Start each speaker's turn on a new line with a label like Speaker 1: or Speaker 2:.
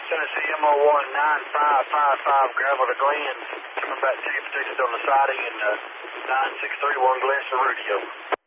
Speaker 1: Tennessee MO19555, gravel to Glens. Coming back to you, protected on the siding, and 9631 Glens to Rudio.